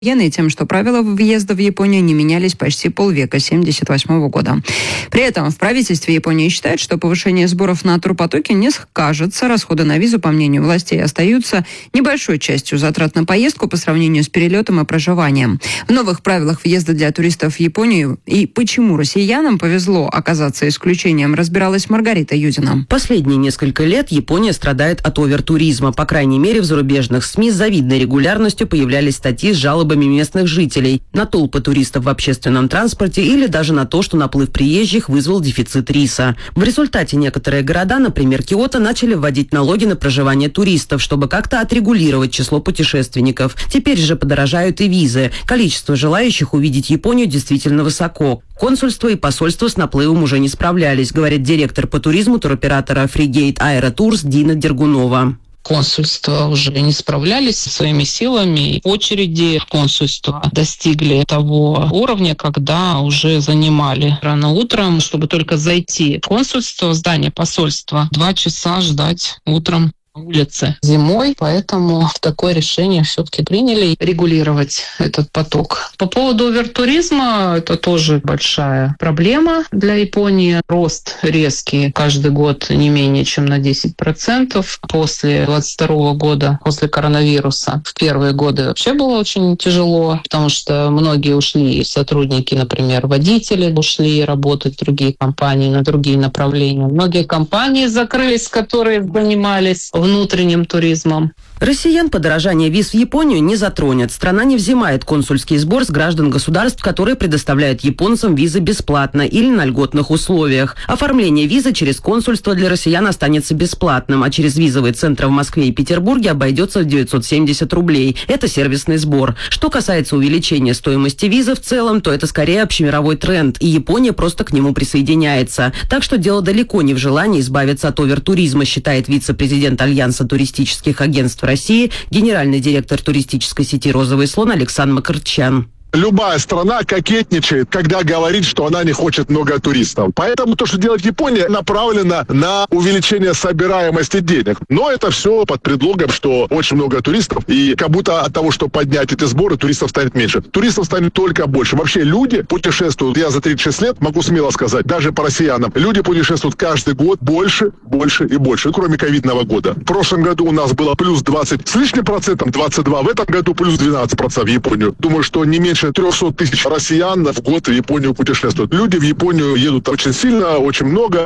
и тем, что правила въезда в Японию не менялись почти полвека, с 1978 года. При этом в правительстве Японии считают, что повышение сборов на турпотоки не скажется. Расходы на визу, по мнению властей, остаются небольшой частью затрат на поездку по сравнению с перелетом и проживанием. В новых правилах въезда для туристов в Японию и почему россиянам повезло оказаться исключением, разбиралась Маргарита Юдина. Последние несколько лет Япония страдает от овертуризма. По крайней мере, в зарубежных СМИ с завидной регулярностью появлялись статьи с жалобами местных жителей на толпы туристов в общественном транспорте или даже на то, что наплыв приезжих вызвал дефицит риса. В результате некоторые города, например, Киото, начали вводить налоги на проживание туристов, чтобы как-то отрегулировать число путешественников. Теперь же подорожают и визы. Количество желающих увидеть Японию действительно высоко. Консульство и посольство с наплывом уже не справлялись, говорит директор по туризму туроператора Frigate Aerotours Дина Дергунова. Консульства уже не справлялись со своими силами. Очереди консульства достигли того уровня, когда уже занимали рано утром, чтобы только зайти в консульство, в здание посольства, 2 часа ждать утром на улице зимой, поэтому такое решение все-таки приняли регулировать этот поток. По поводу овертуризма, это тоже большая проблема для Японии. Рост резкий каждый год не менее чем на 10%. После 2022 года, после коронавируса, в первые годы вообще было очень тяжело, потому что многие ушли, сотрудники, например, водители ушли работать в другие компании, на другие направления. Многие компании закрылись, которые занимались внутренним туризмом. Россиян подорожание виз в Японию не затронет. Страна не взимает консульский сбор с граждан государств, которые предоставляют японцам визы бесплатно или на льготных условиях. Оформление визы через консульство для россиян останется бесплатным, а через визовые центры в Москве и Петербурге обойдется в 970 рублей. Это сервисный сбор. Что касается увеличения стоимости визы в целом, то это скорее общемировой тренд, и Япония просто к нему присоединяется. Так что дело далеко не в желании избавиться от овертуризма, считает вице-президент Альянса туристических агентств России, генеральный директор туристической сети «Розовый слон» Александр Макарчан. Любая страна кокетничает, когда говорит, что она не хочет много туристов. Поэтому то, что делает Япония, направлено на увеличение собираемости денег. Но это все под предлогом, что очень много туристов, и как будто от того, что поднять эти сборы, туристов станет меньше. Туристов станет только больше. Вообще люди путешествуют, я за 36 лет могу смело сказать, даже по россиянам, люди путешествуют каждый год больше, больше и больше, кроме ковидного года. В прошлом году у нас было плюс 20 с лишним процентом, 22, в этом году плюс 12% в Японию. Думаю, что не меньше 300 тысяч россиян в год в Японию путешествуют. Люди в Японию едут очень сильно, очень много.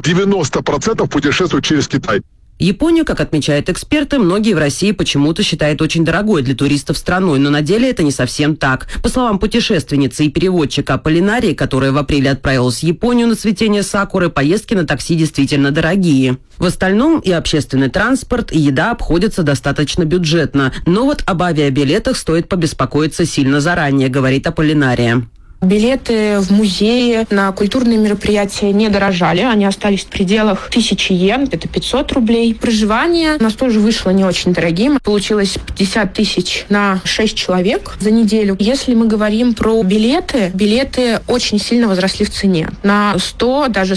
90% путешествуют через Китай. Японию, как отмечают эксперты, многие в России почему-то считают очень дорогой для туристов страной, но на деле это не совсем так. По словам путешественницы и переводчика Аполлинарии, которая в апреле отправилась в Японию на цветение сакуры, поездки на такси действительно дорогие. В остальном и общественный транспорт, и еда обходятся достаточно бюджетно. Но вот об авиабилетах стоит побеспокоиться сильно заранее, говорит Аполлинария. Билеты в музеи на культурные мероприятия не дорожали, они остались в пределах 1000 йен, это 500 рублей. Проживание у нас тоже вышло не очень дорогим, получилось 50 тысяч на 6 человек за неделю. Если мы говорим про билеты очень сильно возросли в цене, на 100, даже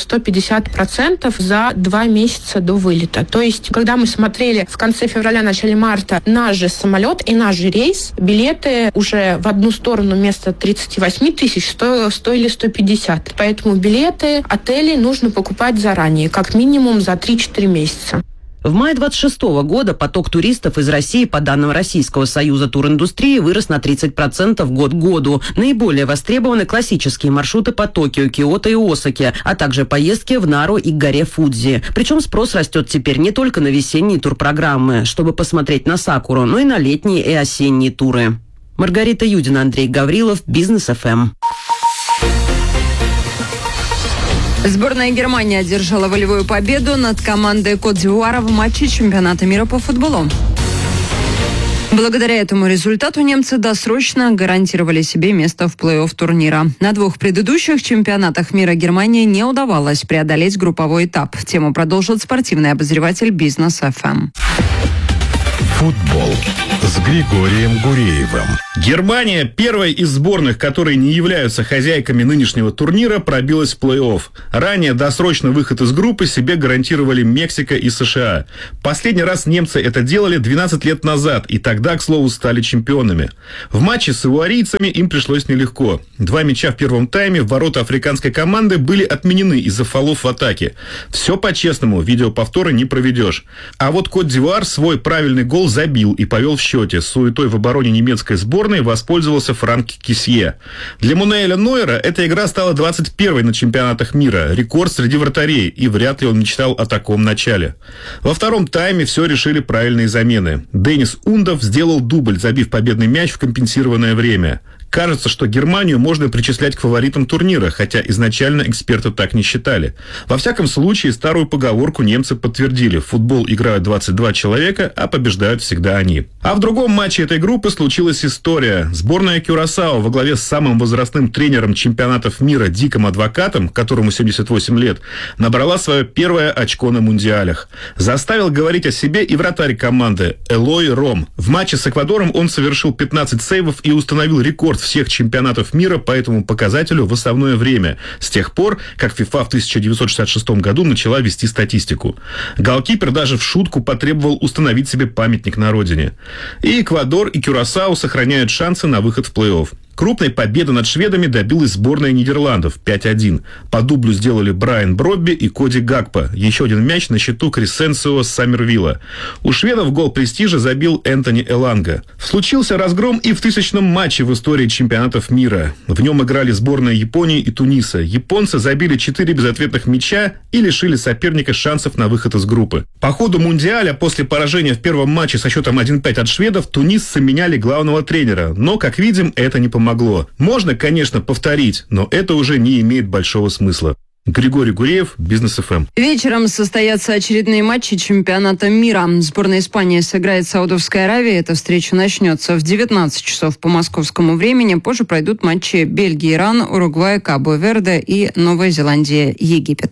150% за 2 месяца до вылета. То есть, когда мы смотрели в конце февраля, начале марта наш же самолет и наш же рейс, билеты уже в одну сторону вместо 38 тысяч стоили 150. Поэтому билеты, отели нужно покупать заранее, как минимум за 3-4 месяца. В мае 26 года поток туристов из России, по данным Российского союза туриндустрии, вырос на 30% год к году. Наиболее востребованы классические маршруты по Токио, Киото и Осаке, а также поездки в Нару и к горе Фудзи. Причем спрос растет теперь не только на весенние турпрограммы, чтобы посмотреть на сакуру, но и на летние и осенние туры. Маргарита Юдина, Андрей Гаврилов, Бизнес ФМ. Сборная Германии одержала волевую победу над командой Кот-д'Ивуара в матче чемпионата мира по футболу. Благодаря этому результату немцы досрочно гарантировали себе место в плей-офф турнира. На 2 предыдущих чемпионатах мира Германии не удавалось преодолеть групповой этап. Тему продолжит спортивный обозреватель Бизнес ФМ. Футбол с Григорием Гуреевым. Германия, первая из сборных, которые не являются хозяйками нынешнего турнира, пробилась в плей-офф. Ранее досрочный выход из группы себе гарантировали Мексика и США. Последний раз немцы это делали 12 лет назад, и тогда, к слову, стали чемпионами. В матче с ивуарийцами им пришлось нелегко. 2 мяча в первом тайме в ворота африканской команды были отменены из-за фолов в атаке. Все по-честному, видеоповторы не проведешь. А вот Кот-д'Ивуар свой правильный гол забил и повел в счете. Суетой в обороне немецкой сборной воспользовался Франк Кисье. Для Мануэля Нойера эта игра стала 21-й на чемпионатах мира, рекорд среди вратарей, и вряд ли он мечтал о таком начале. Во втором тайме все решили правильные замены. Денис Ундов сделал дубль, забив победный мяч в компенсированное время. Кажется, что Германию можно причислять к фаворитам турнира, хотя изначально эксперты так не считали. Во всяком случае, старую поговорку немцы подтвердили: в футбол играют 22 человека, а побеждают всегда они. А в другом матче этой группы случилась история. Сборная Кюрасао во главе с самым возрастным тренером чемпионатов мира Диком Адвокатом, которому 78 лет, набрала свое первое очко на мундиалях. Заставил говорить о себе и вратарь команды Элой Ром. В матче с Эквадором он совершил 15 сейвов и установил рекорд всех чемпионатов мира по этому показателю в основное время, с тех пор, как ФИФА в 1966 году начала вести статистику. Голкипер даже в шутку потребовал установить себе памятник на родине. И Эквадор, и Кюрасао сохраняют шансы на выход в плей-офф. Крупной победы над шведами добилась сборная Нидерландов 5-1. По дублю сделали Брайан Бробби и Коди Гакпо. Еще один мяч на счету Крисенсио Саммервилла. У шведов гол престижа забил Энтони Эланга. Случился разгром и в 1000-м матче в истории чемпионатов мира. В нем играли сборная Японии и Туниса. Японцы забили 4 безответных мяча и лишили соперника шансов на выход из группы. По ходу мундиаля, после поражения в первом матче со счетом 1-5 от шведов, тунисцы меняли главного тренера. Но, как видим, это не помогло. Можно, конечно, повторить, но это уже не имеет большого смысла. Григорий Гуреев, Бизнес ФМ. Вечером состоятся очередные матчи чемпионата мира. Сборная Испании сыграет с Саудовской Аравией. Эта встреча начнется в 19 часов по московскому времени. Позже пройдут матчи Бельгия, Иран, Уругвай, Кабо-Верде и Новая Зеландия, Египет.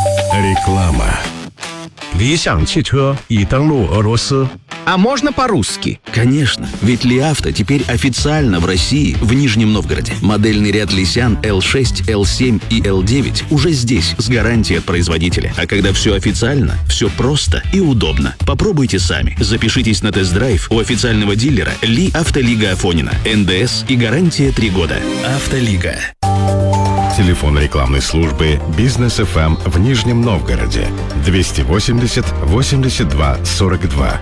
Реклама. 理想汽车已登陆俄罗斯。 А можно по-русски? Конечно, ведь Ли Авто теперь официально в России, в Нижнем Новгороде. Модельный ряд Лисян L6, L7 и L9 уже здесь, с гарантией от производителя. А когда все официально, все просто и удобно. Попробуйте сами. Запишитесь на тест-драйв у официального дилера Ли Автолига Афонина. НДС и гарантия 3 года. Автолига. Телефон рекламной службы Бизнес ФМ в Нижнем Новгороде 280 82 42.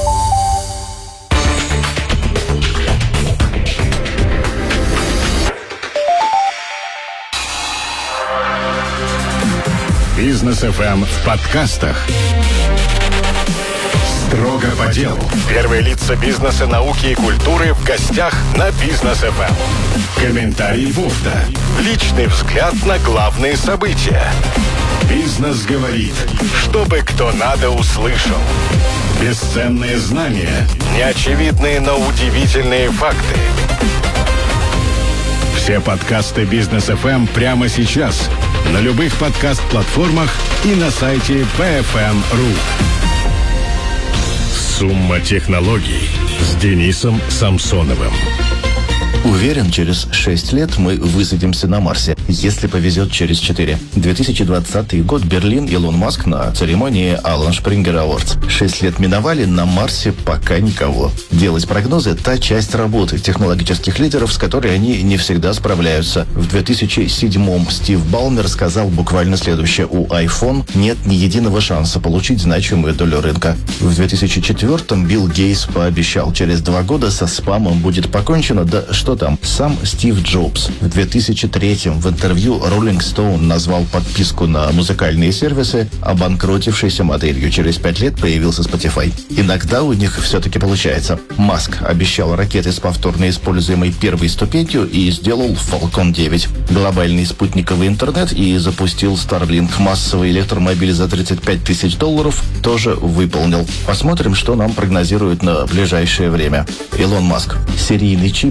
Бизнес ФМ в подкастах. Строго по делу. Первые лица бизнеса, науки и культуры в гостях на Бизнес ФМ. Комментарий Буфта. Личный взгляд на главные события. Бизнес говорит, чтобы кто надо услышал. Бесценные знания. Неочевидные, но удивительные факты. Все подкасты Бизнес ФМ прямо сейчас на любых подкаст-платформах и на сайте bfm.ru. Сумма технологий с Денисом Самсоновым. Уверен, через 6 лет мы высадимся на Марсе, если повезет через 4. 2020 год, Берлин, Илон Маск на церемонии Alan Springer Awards. 6 лет миновали, на Марсе пока никого. Делать прогнозы – та часть работы технологических лидеров, с которой они не всегда справляются. В 2007-м Стив Балмер сказал буквально следующее: у iPhone нет ни единого шанса получить значимую долю рынка. В 2004-м Билл Гейтс пообещал: через 2 года со спамом будет покончено, да что там, сам Стив Джобс. В 2003-м в интервью Rolling Stone назвал подписку на музыкальные сервисы обанкротившейся моделью. Через 5 лет появился Spotify. Иногда у них все-таки получается. Маск обещал ракеты с повторно используемой первой ступенью и сделал Falcon 9. Глобальный спутниковый интернет и запустил Starlink. Массовый электромобиль за $35 тысяч тоже выполнил. Посмотрим, что нам прогнозируют на ближайшее время. Илон Маск. Серийный чип для внедрения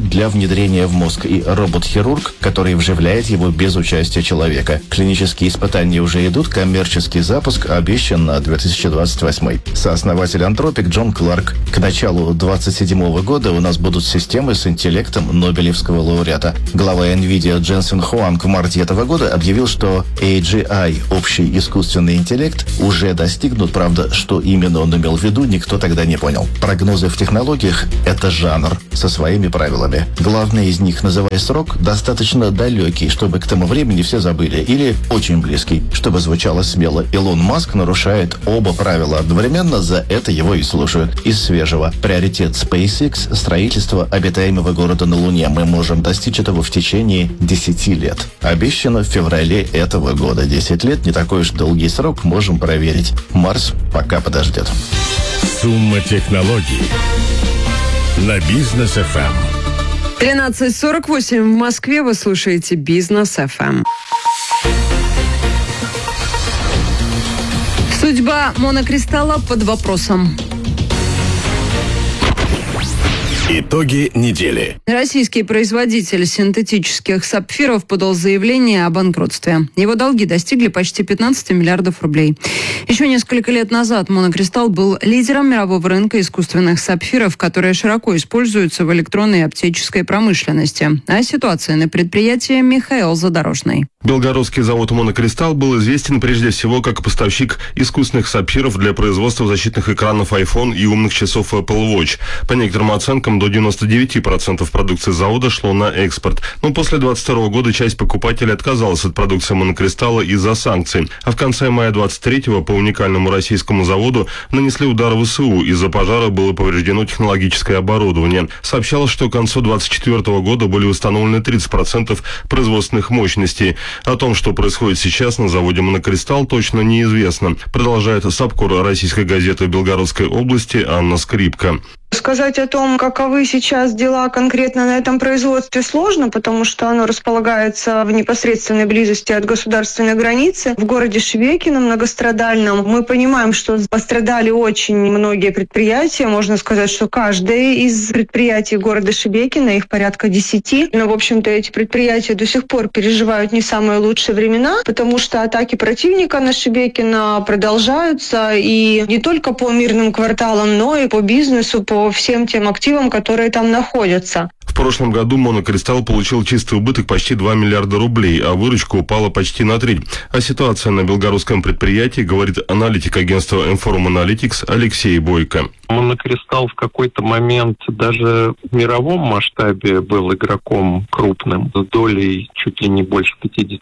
внедрение в мозг и робот-хирург, который вживляет его без участия человека. Клинические испытания уже идут, коммерческий запуск обещан на 2028. Сооснователь Антропик Джон Кларк. К началу 2027 года у нас будут системы с интеллектом Нобелевского лауреата. Глава NVIDIA Дженсен Хуанг в марте этого года объявил, что AGI, общий искусственный интеллект, уже достигнут, правда, что именно он имел в виду, никто тогда не понял. Прогнозы в технологиях – это жанр со своими правилами. Главное из них, называя срок, достаточно далекий, чтобы к тому времени все забыли, или очень близкий, чтобы звучало смело. Илон Маск нарушает оба правила одновременно, за это его и слушают. Из свежего. Приоритет SpaceX – строительство обитаемого города на Луне. Мы можем достичь этого в течение 10 лет. Обещано в феврале этого года. 10 лет – не такой уж долгий срок, можем проверить. Марс пока подождет. Сумма технологий на Бизнес ФМ. 13:48 в Москве. Вы слушаете Бизнес ФМ. Судьба монокристалла под вопросом. Итоги недели. Российский производитель синтетических сапфиров подал заявление о банкротстве. Его долги достигли почти 15 миллиардов рублей. Еще несколько лет назад монокристалл был лидером мирового рынка искусственных сапфиров, которые широко используются в электронной и оптической промышленности. О ситуации на предприятии Михаил Задорожный. Белгородский завод «Монокристалл» был известен прежде всего как поставщик искусственных сапфиров для производства защитных экранов iPhone и умных часов Apple Watch. По некоторым оценкам, до 99% продукции завода шло на экспорт. Но после 2022 года часть покупателей отказалась от продукции «Монокристалла» из-за санкций. А в конце мая 23-го по уникальному российскому заводу нанесли удар ВСУ. Из-за пожара было повреждено технологическое оборудование. Сообщалось, что к концу 2024 года были установлены 30% производственных мощностей. О том, что происходит сейчас на заводе «Монокристалл», точно неизвестно, продолжает САПКОР российской газеты Белгородской области Анна Скрипка. Сказать о том, каковы сейчас дела конкретно на этом производстве, сложно, потому что оно располагается в непосредственной близости от государственной границы. В городе Шебекино, многострадальном, мы понимаем, что пострадали очень многие предприятия. Можно сказать, что каждое из предприятий города Шебекино, их порядка 10. Но, в общем-то, эти предприятия до сих пор переживают не самые лучшие времена, потому что атаки противника на Шебекино продолжаются. И не только по мирным кварталам, но и по бизнесу, по всем тем активам, которые там находятся. В прошлом году «Монокристалл» получил чистый убыток почти 2 миллиарда рублей, а выручка упала почти на треть. О ситуации на белгородском предприятии говорит аналитик агентства Inform Analytics Алексей Бойко. «Монокристалл» в какой-то момент даже в мировом масштабе был игроком крупным, с долей чуть ли не больше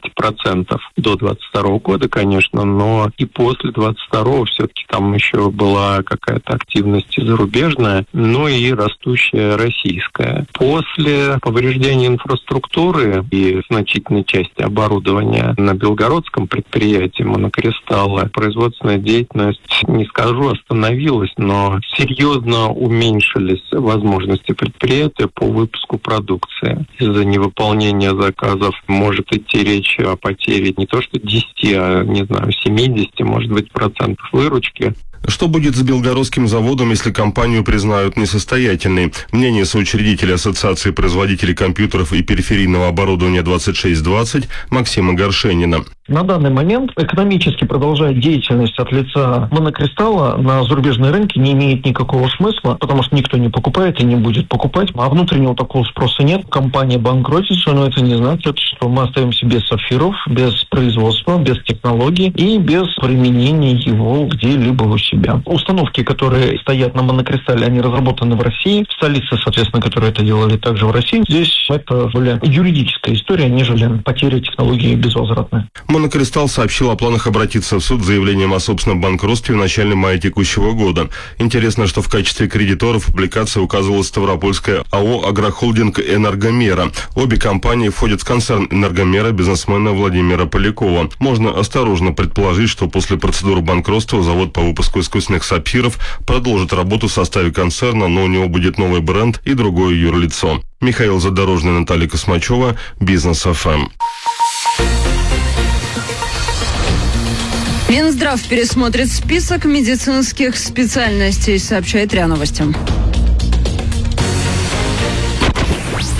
50% до 22 года, конечно, но и после 22-го все-таки там еще была какая-то активность зарубежная, но и растущая российская. После повреждения инфраструктуры и значительной части оборудования на белгородском предприятии «Монокристалла» производственная деятельность, не скажу, остановилась, но серьезно уменьшились возможности предприятия по выпуску продукции. Из-за невыполнения заказов может идти речь о потере не то что 10, а, не знаю, 70, может быть, процентов выручки. Что будет с белгородским заводом, если компанию признают несостоятельной? Мнение соучредителя Ассоциации производителей компьютеров и периферийного оборудования 2620 Максима Горшенина. На данный момент экономически продолжать деятельность от лица «Монокристалла» на зарубежные рынки не имеет никакого смысла, потому что никто не покупает и не будет покупать, а внутреннего такого спроса нет. Компания банкротится, но это не значит, что мы остаемся без сапфиров, без производства, без технологий и без применения его где-либо у себя. Установки, которые стоят на «Монокристалле», они разработаны в России, в столице, соответственно, которые это делали также в России. Здесь это более юридическая история, нежели потеря технологии безвозвратная. «Монокристалл» сообщил о планах обратиться в суд с заявлением о собственном банкротстве в начале мая текущего года. Интересно, что в качестве кредиторов в публикации указывалась ставропольская АО «Агрохолдинг Энергомера». Обе компании входят в концерн «Энергомера» бизнесмена Владимира Полякова. Можно осторожно предположить, что после процедуры банкротства завод по выпуску искусственных сапфиров продолжит работу в составе концерна, но у него будет новый бренд и другое юрлицо. Михаил Задорожный, Наталья Космачева, Бизнес ФМ. Минздрав пересмотрит список медицинских специальностей, сообщает РИА Новости.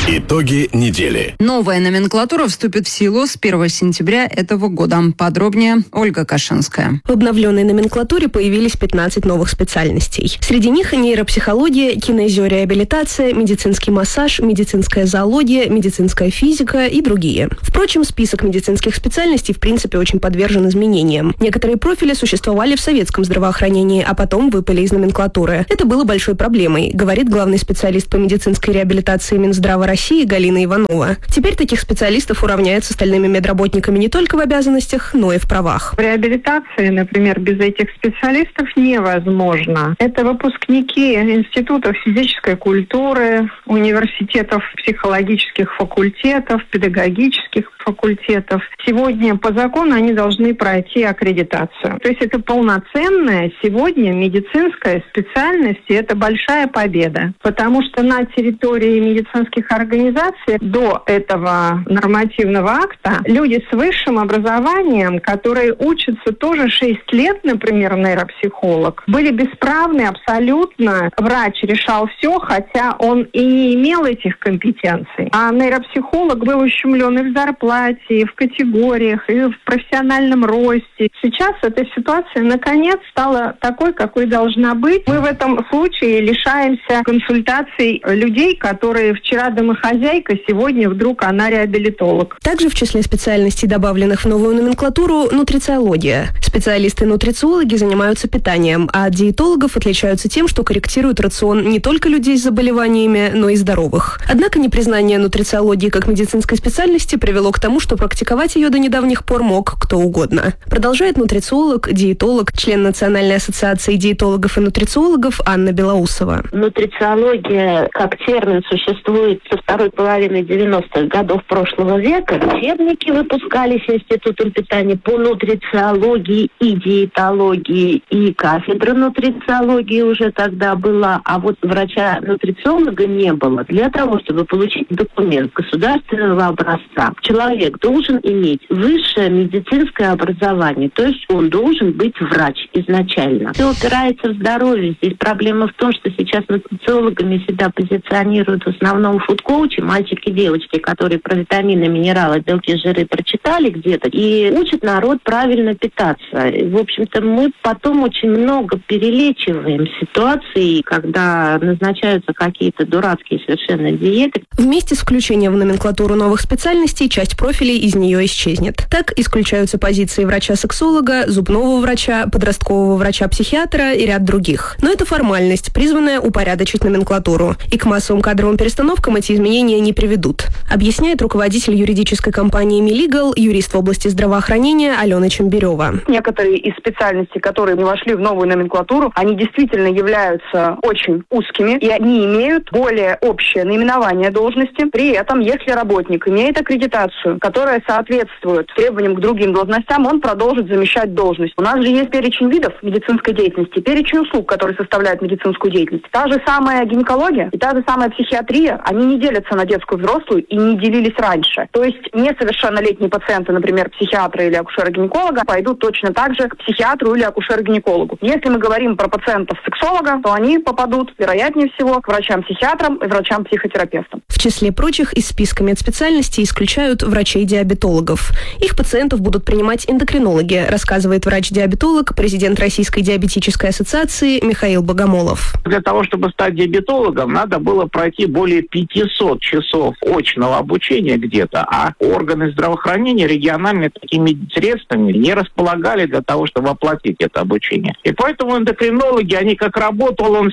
Итоги недели. Новая номенклатура вступит в силу с 1 сентября этого года. Подробнее Ольга Кашинская. В обновленной номенклатуре появились 15 новых специальностей. Среди них нейропсихология, кинезиореабилитация, медицинский массаж, медицинская зоология, медицинская физика и другие. Впрочем, список медицинских специальностей в принципе очень подвержен изменениям. Некоторые профили существовали в советском здравоохранении, а потом выпали из номенклатуры. Это было большой проблемой, говорит главный специалист по медицинской реабилитации Минздрава России Галина Иванова. Теперь таких специалистов уравняют с остальными медработниками не только в обязанностях, но и в правах. В реабилитации, например, без этих специалистов невозможно. Это выпускники институтов физической культуры, университетов психологических факультетов, педагогических факультетов. Сегодня по закону они должны пройти аккредитацию. То есть это полноценная сегодня медицинская специальность, и это большая победа. Потому что на территории медицинских организаций до этого нормативного акта люди с высшим образованием, которые учатся тоже 6 лет, например, нейропсихолог, были бесправны абсолютно. Врач решал все, хотя он и не имел этих компетенций. А нейропсихолог был ущемлен и в зарплате, и в категориях, и в профессиональном росте. Сейчас эта ситуация, наконец, стала такой, какой должна быть. Мы в этом случае лишаемся консультаций людей, которые вчера домохозяйка, сегодня вдруг она реабилитолог. Также в числе специальностей, добавленных в новую номенклатуру, нутрициология. Специалисты-нутрициологи занимаются питанием, а от диетологов отличаются тем, что корректируют рацион не только людей с заболеваниями, но и здоровых. Однако непризнание нутрициологии как медицинской специальности привело к тому, что практиковать ее до недавних пор мог кто угодно. Продолжает нутрициолог, диетолог, член Национальной ассоциации диетологов и нутрициологов Анна Белоусова. Нутрициология как термин существует со второй половины 90-х годов прошлого века. Учебники выпускались Институтом питания по нутрициологии и диетологии, и кафедра нутрициологии уже тогда была, а вот врача-нутрициолога не было. Для того, чтобы получить документ государственного образца, человек должен иметь высшее медицинское образование, то есть он должен быть врач изначально. Все упирается в здоровье. Здесь проблема в том, что сейчас нутрициологами себя позиционируют в основном фуд-коучи, мальчики и девочки, которые про витамины, минералы, белки, жиры прочитали где-то и учат народ правильно питаться. И, в общем-то, мы потом очень много перелечиваем ситуации, когда назначаются какие-то дурацкие совершенно диеты. Вместе с включением в номенклатуру новых специальностей часть профилей из нее исчезнет. Так исключаются позиции врача-сексолога, зубного врача, подросткового врача-психиатра и ряд других. Но это формальность, призванная упорядочить номенклатуру. И к массовым кадровым перестановкам эти изменения не приведут, объясняет руководитель юридической компании «Милигал», юрист в области здравоохранения Алена Чемберева. Некоторые из специальностей, которые не вошли в новую номенклатуру, они действительно являются очень узкими, и они имеют более общее наименование должности. При этом, если работник имеет аккредитацию, которая соответствует требованиям к другим должностям, он продолжит замещать должность. У нас же есть перечень видов медицинской деятельности, перечень услуг, которые составляют медицинскую деятельность. Та же самая гинекология и та же самая психиатрия, они не делятся на детскую и взрослую и не делились раньше. То есть несовершеннолетние пациенты, например, психиатра или акушера-гинеколога, пойдут точно так же к психиатру или акушеру-гинекологу. Если мы говорим про пациентов-сексолога, то они попадут, вероятнее всего, к врачам-психиатрам и врачам-психотерапевтам. В числе прочих из списка медспециальностей исключают врачей-диабетологов. Их пациентов будут принимать эндокринологи, рассказывает врач-диабетолог, президент Российской диабетической ассоциации Михаил Богомолов. Для того, чтобы стать диабетологом, надо было пройти более 500 часов очного обучения где-то, а органы здравоохранения региональные такими средствами не располагали для того, чтобы оплатить это обучение. И поэтому эндокринологи, они как работал он,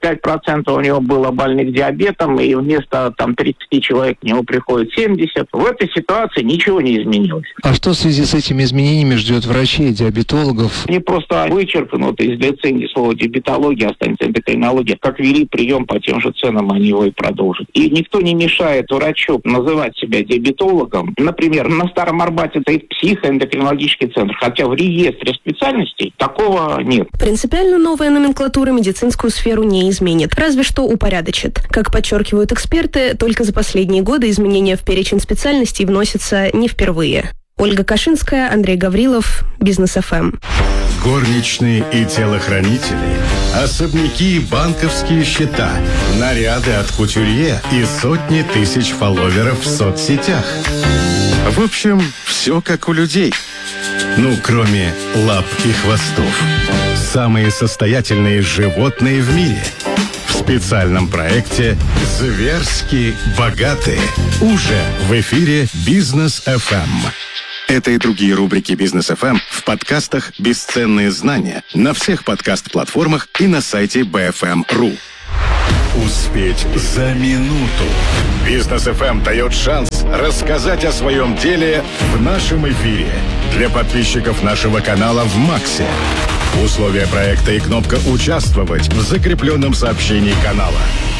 95% у него было больных диабетом, и вместо 30 человек к нему приходит 70. В этой ситуации ничего не изменилось. А что в связи с этими изменениями ждет врачей, диабетологов? Они просто вычеркнут из лицензии слово диабетология, останется эндокринология. Как вели прием по тем же ценам, они его и продолжат. И никто не мешает врачу называть себя диабетологом. Например, на Старом Арбате стоит психоэндокринологический центр, хотя в реестре специальностей такого нет. Принципиально новая номенклатура медицинскую сферу не изменит, разве что упорядочит. Как подчеркивают эксперты, только за последние годы изменения в перечень специальностей вносятся не впервые. Ольга Кашинская, Андрей Гаврилов, Бизнес ФМ. горничные и телохранители, особняки и банковские счета, наряды от кутюрье и сотни тысяч фолловеров в соцсетях. В общем, все как у людей. Ну, кроме лап и хвостов. Самые состоятельные животные в мире. В специальном проекте «Зверски богатые». Уже в эфире «Бизнес FM». Это и другие рубрики «Бизнес FM» в подкастах «Бесценные знания» на всех подкаст-платформах и на сайте bfm.ru. Успеть за минуту. «Бизнес FM» дает шанс рассказать о своем деле в нашем эфире. Для подписчиков нашего канала в Максе. Условия проекта и кнопка «Участвовать» в закрепленном сообщении канала.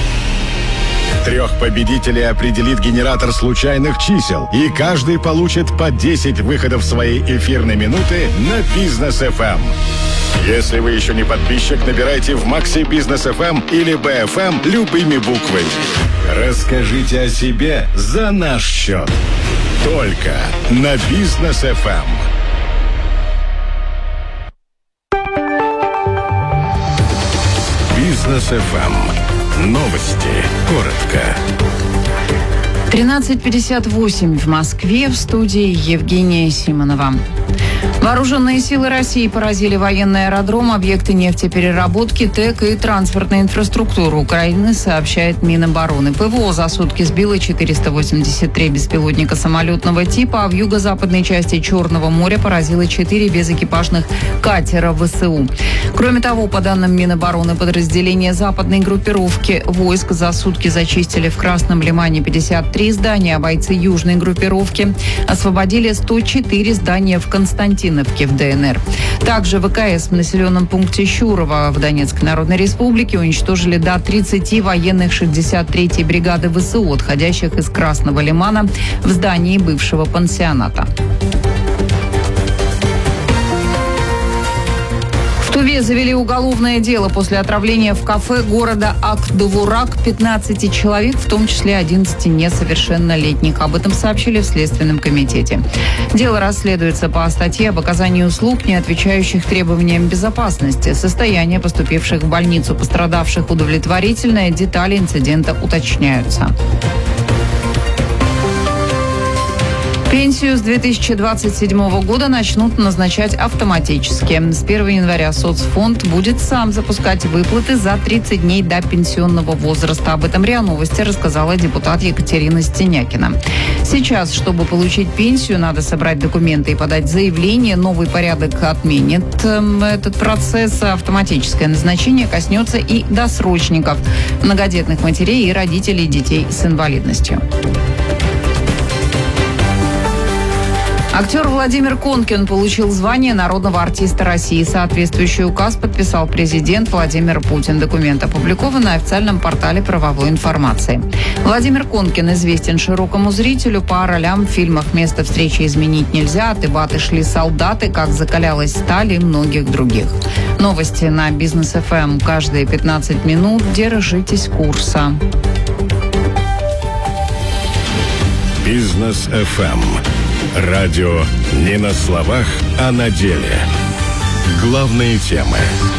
3 победителей определит генератор случайных чисел, и каждый получит по 10 выходов своей эфирной минуты на Бизнес FM. Если вы еще не подписчик, набирайте в Максе Бизнес FM или BFM любыми буквами. Расскажите о себе за наш счет. Только на Бизнес FM. Бизнес FM. Новости. Коротко. 13:58 в Москве. В студии Евгения Симонова. Вооруженные силы России поразили военный аэродром, объекты нефтепереработки, ТЭК и транспортной инфраструктуры Украины, сообщает Минобороны. ПВО за сутки сбило 483 беспилотника самолетного типа, а в юго-западной части Черного моря поразило 4 безэкипажных катера ВСУ. Кроме того, по данным Минобороны, подразделения западной группировки войск за сутки зачистили в Красном Лимане 53 здания, а бойцы южной группировки освободили 104 здания в Константиновке в ДНР. Также ВКС в населенном пункте Щурово в Донецкой Народной Республике уничтожили до 30 военных 63-й бригады ВСУ, отходящих из Красного Лимана в здании бывшего пансионата. В Туве завели уголовное дело после отравления в кафе города Ак-Довурак 15 человек, в том числе 11 несовершеннолетних. Об этом сообщили в Следственном комитете. Дело расследуется по статье об оказании услуг, не отвечающих требованиям безопасности. Состояние поступивших в больницу пострадавших удовлетворительное, детали инцидента уточняются. Пенсию с 2027 года начнут назначать автоматически. С 1 января соцфонд будет сам запускать выплаты за 30 дней до пенсионного возраста. Об этом РИА Новости рассказала депутат Екатерина Стенякина. Сейчас, чтобы получить пенсию, надо собрать документы и подать заявление. Новый порядок отменит этот процесс. Автоматическое назначение коснется и досрочников, многодетных матерей и родителей детей с инвалидностью. Актер Владимир Конкин получил звание народного артиста России. Соответствующий указ подписал президент Владимир Путин. Документ опубликован на официальном портале правовой информации. Владимир Конкин известен широкому зрителю по ролям в фильмах «Место встречи изменить нельзя», «От Ибаты шли солдаты», «Как закалялась сталь» и многих других. Новости на Бизнес FM каждые 15 минут. Держитесь курса. Бизнес FM. Радио не на словах, а на деле. Главные темы.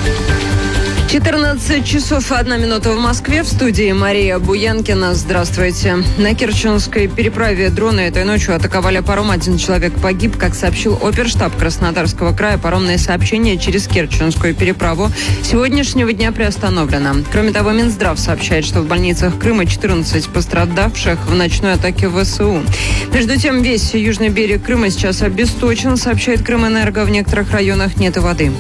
14 часов 1 минута в Москве. В студии Мария Буянкина. Здравствуйте. На Керченской переправе дроны этой ночью атаковали паром. 1 человек погиб. Как сообщил оперштаб Краснодарского края, паромное сообщение через Керченскую переправу сегодняшнего дня приостановлено. Кроме того, Минздрав сообщает, что в больницах Крыма 14 пострадавших в ночной атаке ВСУ. Между тем, весь южный берег Крыма сейчас обесточен, сообщает Крымэнерго. В некоторых районах нет и воды.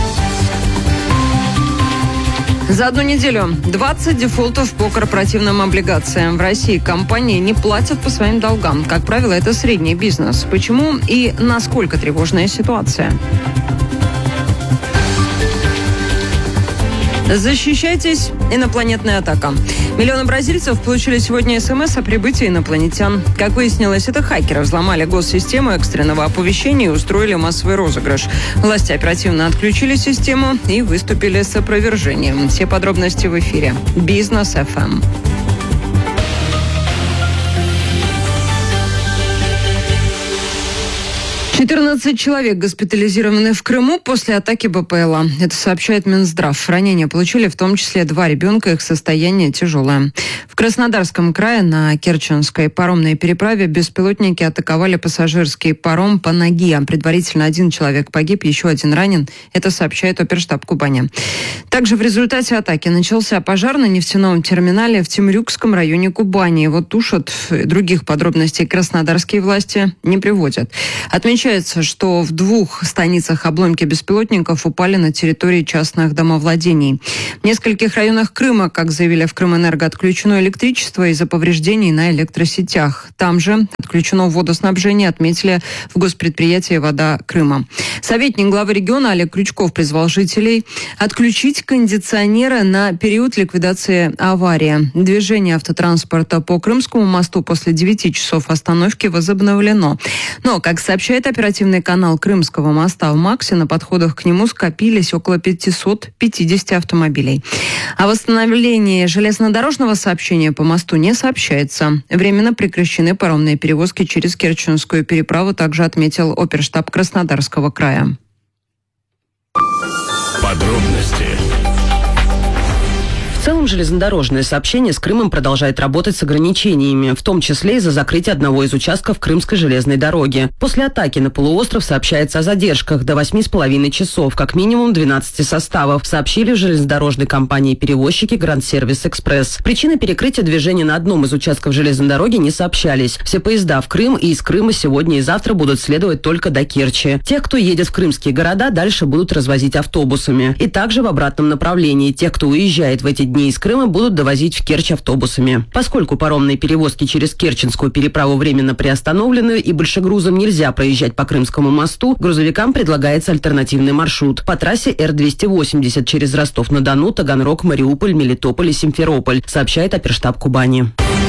За одну неделю 20 дефолтов по корпоративным облигациям. В России компании не платят по своим долгам. Как правило, это средний бизнес. Почему и насколько тревожная ситуация? Защищайтесь, инопланетная атака. Миллионы бразильцев получили сегодня СМС о прибытии инопланетян. Как выяснилось, это хакеры взломали госсистему экстренного оповещения и устроили массовый розыгрыш. Власти оперативно отключили систему и выступили с опровержением. Все подробности в эфире. Бизнес FM. 14 человек госпитализированы в Крыму после атаки БПЛА. Это сообщает Минздрав. Ранения получили в том числе 2 ребенка, их состояние тяжелое. В Краснодарском крае на Керченской паромной переправе беспилотники атаковали пассажирский паром по ноге. Предварительно 1 человек погиб, еще 1 ранен. Это сообщает оперштаб Кубани. Также в результате атаки начался пожар на нефтяном терминале в Темрюкском районе Кубани. Его тушат. Других подробностей краснодарские власти не приводят. Отмечается, что в 2 станицах обломки беспилотников упали на территории частных домовладений. В нескольких районах Крыма, как заявили в Крымэнерго, отключено электричество из-за повреждений на электросетях. Там же отключено водоснабжение, отметили в госпредприятии «Вода Крыма». Советник главы региона Олег Крючков призвал жителей отключить кондиционеры на период ликвидации аварии. Движение автотранспорта по Крымскому мосту после 9 часов остановки возобновлено. Но, как сообщает оперативный канал Крымского моста в Максе, на подходах к нему скопились около 550 автомобилей. О восстановлении железнодорожного сообщения по мосту не сообщается. Временно прекращены паромные перевозки через Керченскую переправу, также отметил оперштаб Краснодарского края. Подробности. В целом, железнодорожное сообщение с Крымом продолжает работать с ограничениями, в том числе из-за закрытия одного из участков Крымской железной дороги. После атаки на полуостров сообщается о задержках до 8,5 часов, как минимум 12 составов, сообщили в железнодорожной компании-перевозчики Гранд Сервис Экспресс. Причины перекрытия движения на одном из участков железной дороги не сообщались. Все поезда в Крым и из Крыма сегодня и завтра будут следовать только до Керчи. Тех, кто едет в крымские города, дальше будут развозить автобусами. И также в обратном направлении. Тех, кто уезжает в эти дни из Крыма, будут довозить в Керчь автобусами. Поскольку паромные перевозки через Керченскую переправу временно приостановлены и большегрузам нельзя проезжать по Крымскому мосту, грузовикам предлагается альтернативный маршрут по трассе Р-280 через Ростов-на-Дону, Таганрог, Мариуполь, Мелитополь и Симферополь, сообщает оперштаб Кубани.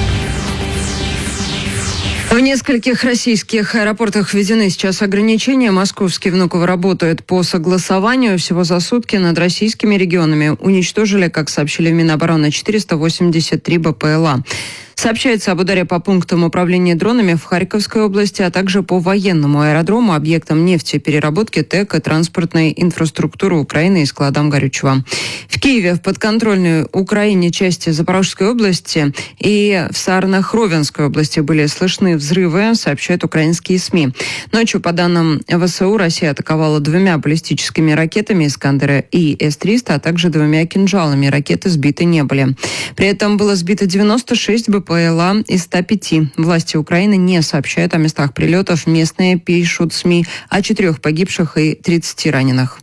В нескольких российских аэропортах введены сейчас ограничения. Московский Внуково работает по согласованию. Всего за сутки над российскими регионами уничтожили, как сообщили в Минобороны, 483 БПЛА. Сообщается об ударе по пунктам управления дронами в Харьковской области, а также по военному аэродрому, объектам нефтепереработки, ТЭК и транспортной инфраструктуры Украины и складам горючего. В Киеве, в подконтрольной Украине части Запорожской области и в Саарно-Хровенской области были слышны взрывы, сообщают украинские СМИ. Ночью, по данным ВСУ, Россия атаковала 2 баллистическими ракетами «Искандеры» и С-300, а также 2 кинжалами. Ракеты сбиты не были. При этом было сбито 96 БПЛА из 105. Власти Украины не сообщают о местах прилетов. Местные пишут СМИ о 4 погибших и 30 раненых.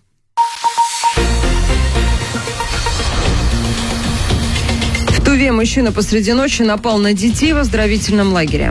В Туве мужчина посреди ночи напал на детей в оздоровительном лагере.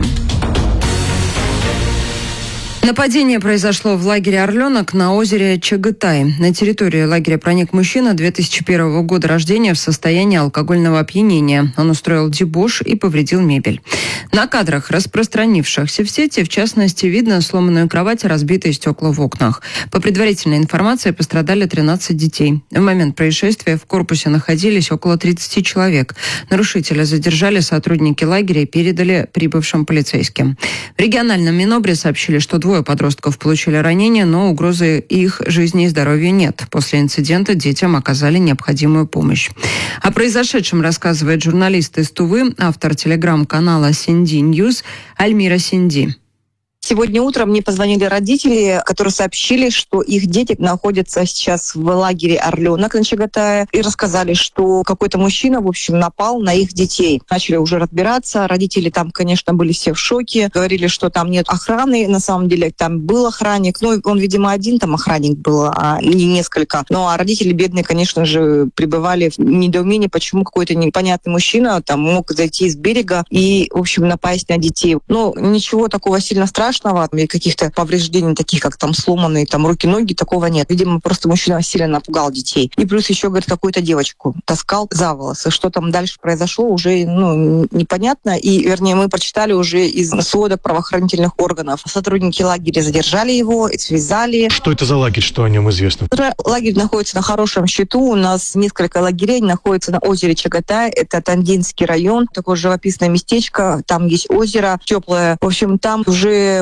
Нападение произошло в лагере «Орленок» на озере Чагытай. На территорию лагеря проник мужчина 2001 года рождения в состоянии алкогольного опьянения. Он устроил дебош и повредил мебель. На кадрах, распространившихся в сети, в частности, видно сломанную кровать и разбитые стекла в окнах. По предварительной информации, пострадали 13 детей. В момент происшествия в корпусе находились около 30 человек. Нарушителя задержали сотрудники лагеря и передали прибывшим полицейским. В региональном Минобре сообщили, что 2 подростков получили ранения, но угрозы их жизни и здоровью нет. После инцидента детям оказали необходимую помощь. О произошедшем рассказывает журналист из Тувы, автор телеграм-канала Синди Ньюс Альмира Синди. Сегодня утром мне позвонили родители, которые сообщили, что их дети находятся сейчас в лагере «Орленок» на Чагатае, и рассказали, что какой-то мужчина, в общем, напал на их детей. Начали уже разбираться. Родители там, конечно, были все в шоке. Говорили, что там нет охраны. На самом деле там был охранник. Ну, он, видимо, один там охранник был, а не несколько. Ну, а родители бедные, конечно же, пребывали в недоумении, почему какой-то непонятный мужчина там мог зайти с берега и, в общем, напасть на детей. Но ничего такого сильно страшного, и каких-то повреждений, таких как там сломанные там руки-ноги, такого нет. Видимо, просто мужчина сильно напугал детей. И плюс еще, говорит, какую-то девочку таскал за волосы. Что там дальше произошло, уже непонятно. И, вернее, мы прочитали уже из сводок правоохранительных органов. Сотрудники лагеря задержали его, связали. Что это за лагерь, что о нем известно? Лагерь находится на хорошем счету. У нас несколько лагерей находится на озере Чагатай. Это Тандинский район. Такое живописное местечко. Там есть озеро теплое. В общем, там уже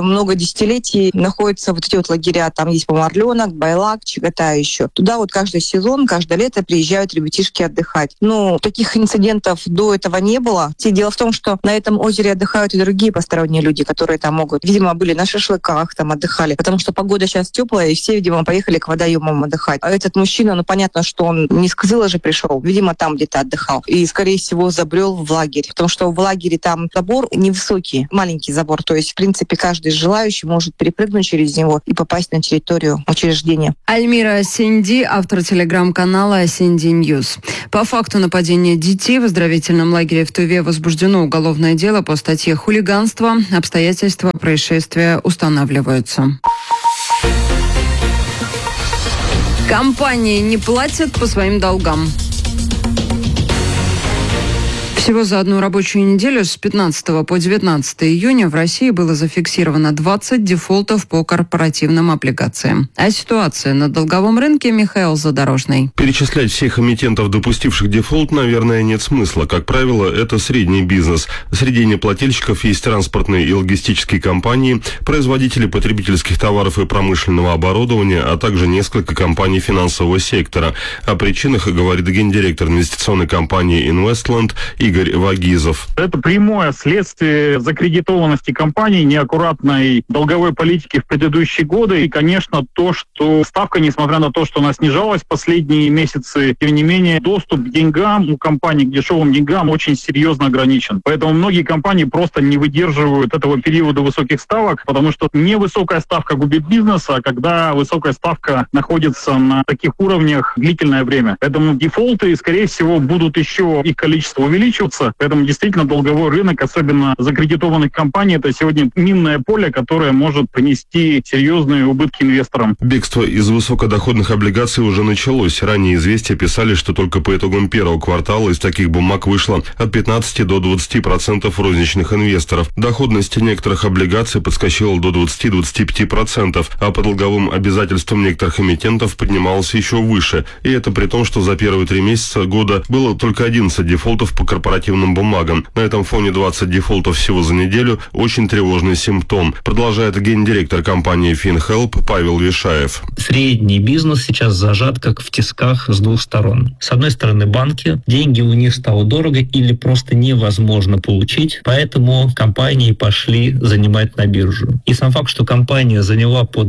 уже много десятилетий находятся вот эти вот лагеря. Там есть, по-моему, Орленок, Байлак, Чаготай еще. Туда вот каждый сезон, каждое лето приезжают ребятишки отдыхать. Ну, таких инцидентов до этого не было. Дело в том, что на этом озере отдыхают и другие посторонние люди, которые там могут, видимо, были на шашлыках, там отдыхали, потому что погода сейчас теплая, и все, видимо, поехали к водоемам отдыхать. А этот мужчина, ну, понятно, что он не с Кызыла же пришел, видимо, там где-то отдыхал. И, скорее всего, забрел в лагерь, потому что в лагере там забор невысокий, маленький забор, то есть, в принципе, каждый желающий может перепрыгнуть через него и попасть на территорию учреждения. Альмира Синди, автор телеграм-канала Синди Ньюс. По факту нападения детей в оздоровительном лагере в Туве возбуждено уголовное дело по статье «Хулиганство». Обстоятельства происшествия устанавливаются. Компании не платят по своим долгам. Всего за одну рабочую неделю с 15 по 19 июня в России было зафиксировано 20 дефолтов по корпоративным облигациям. А ситуация на долговом рынке Михаил Задорожный. Перечислять всех эмитентов, допустивших дефолт, наверное, нет смысла. Как правило, это средний бизнес. Среди неплательщиков есть транспортные и логистические компании, производители потребительских товаров и промышленного оборудования, а также несколько компаний финансового сектора. О причинах говорит гендиректор инвестиционной компании «Инвестленд» Игорь Вагизов. Это прямое следствие закредитованности компаний, неаккуратной долговой политики в предыдущие годы и, конечно, то, что ставка, несмотря на то, что она снижалась в последние месяцы, тем не менее, доступ к деньгам у компаний, к дешевым деньгам очень серьезно ограничен. Поэтому многие компании просто не выдерживают этого периода высоких ставок, потому что невысокая ставка губит бизнес, а когда высокая ставка находится на таких уровнях длительное время. Поэтому дефолты, скорее всего, будут еще, их количество увеличиваться. Поэтому действительно долговой рынок, особенно закредитованных компаний, это сегодня минное поле, которое может принести серьезные убытки инвесторам. Бегство из высокодоходных облигаций уже началось. Ранее «Известия» писали, что только по итогам первого квартала из таких бумаг вышло от 15 до 20% розничных инвесторов. Доходность некоторых облигаций подскочила до 20-25%, а по долговым обязательствам некоторых эмитентов поднималась еще выше. И это при том, что за первые 3 месяца года было только 11 дефолтов по корпоративным бумагам. На этом фоне 20 дефолтов всего за неделю – очень тревожный симптом, продолжает гендиректор компании FinHelp Павел Вишаев. Средний бизнес сейчас зажат как в тисках с двух сторон. С одной стороны, банки, деньги у них стало дорого или просто невозможно получить, поэтому компании пошли занимать на биржу. И сам факт, что компания заняла по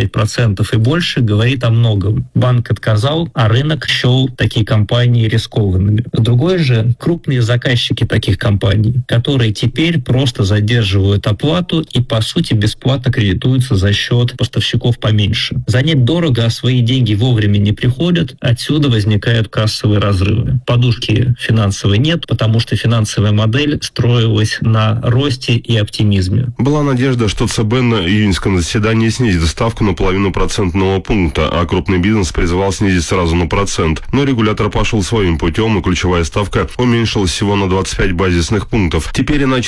25% и больше, говорит о многом. Банк отказал, а рынок счел такие компании рискованными. Другой же – крупные заказчики таких компаний, которые теперь просто задерживают оплату и, по сути, бесплатно кредитуются за счет поставщиков поменьше. Занять дорого, а свои деньги вовремя не приходят, отсюда возникают кассовые разрывы. Подушки финансовой нет, потому что финансовая модель строилась на росте и оптимизме. Была надежда, что ЦБ на июньском заседании снизит ставку на 0,5% пункта, а крупный бизнес призывал снизить сразу на 1%. Но регулятор пошел своим путем, и ключевая ставка уменьшилась всего на 25 базисных пунктов. Теперь на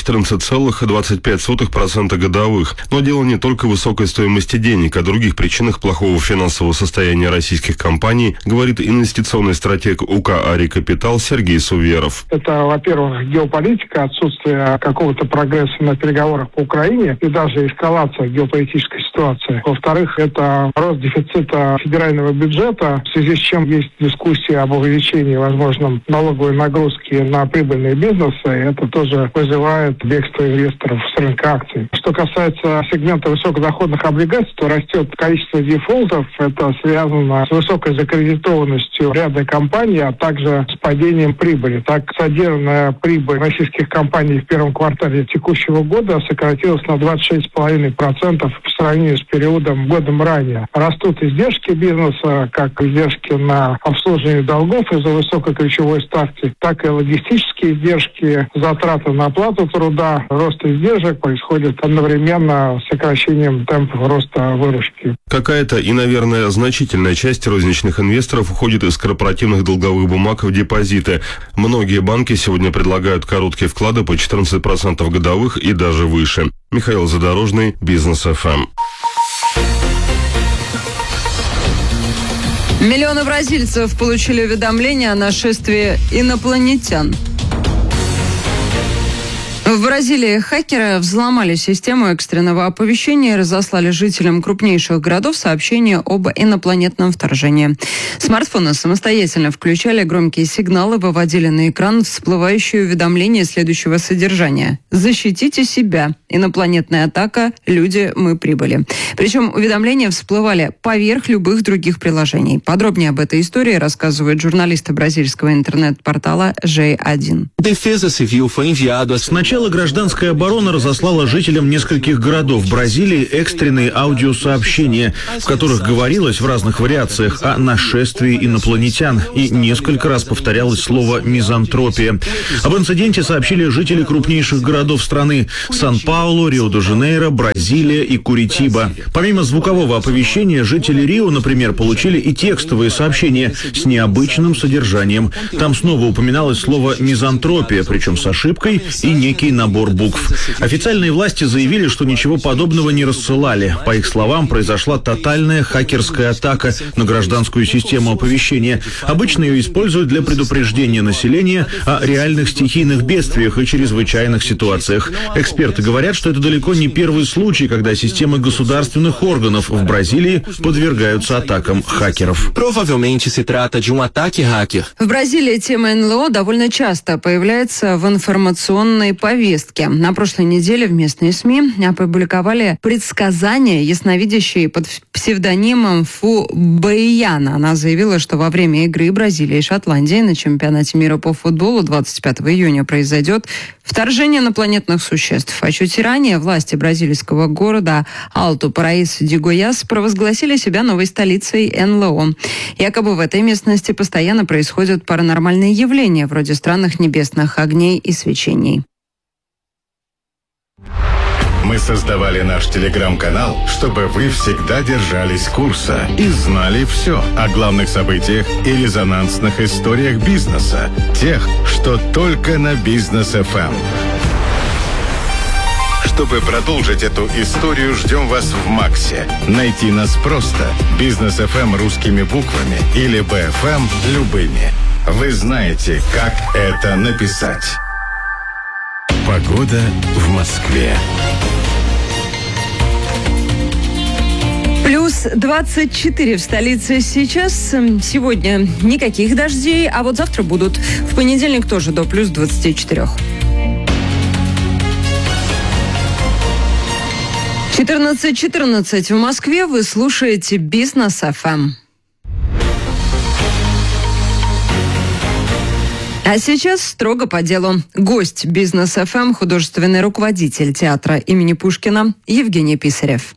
14,25% годовых. Но дело не только в высокой стоимости денег, о других причинах плохого финансового состояния российских компаний, говорит инвестиционный стратег УК «Ари Капитал» Сергей Суверов. Это, во-первых, геополитика, отсутствие какого-то прогресса на переговорах по Украине и даже эскалация геополитической ситуации. Во-вторых, это рост дефицита федерального бюджета, в связи с чем есть дискуссия об увеличении, возможном, налоговой нагрузки на прибыльные бизнесы. Это тоже вызывает бегство инвесторов с рынка акций. Что касается сегмента высокодоходных облигаций, то растет количество дефолтов. Это связано с высокой закредитованностью ряда компаний, а также с падением прибыли. Так, содержанная прибыль российских компаний в первом квартале текущего года сократилась на 26,5% по сравнению с периодом годом ранее. Растут издержки бизнеса, как издержки на обслуживание долгов из-за высокой ключевой ставки, так и логистические издержки, затраты на оплату труда. Рост издержек происходит одновременно с сокращением темпов роста выручки. Какая-то и, наверное, значительная часть розничных инвесторов уходит из корпоративных долговых бумаг в депозиты. Многие банки сегодня предлагают короткие вклады по 14% годовых и даже выше. Михаил Задорожный, Бизнес ФМ. Миллионы бразильцев получили уведомление о нашествии инопланетян. В Бразилии хакеры взломали систему экстренного оповещения и разослали жителям крупнейших городов сообщения об инопланетном вторжении. Смартфоны самостоятельно включали громкие сигналы, выводили на экран всплывающее уведомление следующего содержания. «Защитите себя. Инопланетная атака. Люди, мы прибыли». Причем уведомления всплывали поверх любых других приложений. Подробнее об этой истории рассказывают журналисты бразильского интернет-портала G1. Сначала гражданская оборона разослала жителям нескольких городов Бразилии экстренные аудиосообщения, в которых говорилось в разных вариациях о нашествии инопланетян, и несколько раз повторялось слово «мизантропия». Об инциденте сообщили жители крупнейших городов страны – Сан-Паулу, Рио-де-Жанейро, Бразилия и Куритиба. Помимо звукового оповещения, жители Рио, например, получили и текстовые сообщения с необычным содержанием. Там снова упоминалось слово «мизантропия», причем с ошибкой, и некий набор букв. Официальные власти заявили, что ничего подобного не рассылали. По их словам, произошла тотальная хакерская атака на гражданскую систему оповещения. Обычно ее используют для предупреждения населения о реальных стихийных бедствиях и чрезвычайных ситуациях. Эксперты говорят, что это далеко не первый случай, когда системы государственных органов в Бразилии подвергаются атакам хакеров. В Бразилии тема НЛО довольно часто появляется в информационной повестке. На прошлой неделе в местные СМИ опубликовали предсказания ясновидящей под псевдонимом Фу Бэйяна. Она заявила, что во время игры Бразилии и Шотландии на чемпионате мира по футболу 25 июня произойдет вторжение инопланетных существ. А чуть ранее власти бразильского города Алту-Параису-ди-Гояс провозгласили себя новой столицей НЛО. Якобы в этой местности постоянно происходят паранормальные явления, вроде странных небесных огней и свечений. Мы создавали наш телеграм-канал, чтобы вы всегда держались курса и знали все о главных событиях и резонансных историях бизнеса. Тех, что только на Бизнес FM. Чтобы продолжить эту историю, ждем вас в Максе. Найти нас просто. Бизнес FM русскими буквами или БФМ любыми. Вы знаете, как это написать. Погода в Москве. Плюс 24 в столице сейчас. Сегодня никаких дождей, а вот завтра будут. В понедельник тоже до плюс 24. 14:14 в Москве. Вы слушаете Бизнес FM. А сейчас строго по делу. Гость Бизнес FM, художественный руководитель театра имени Пушкина Евгений Писарев.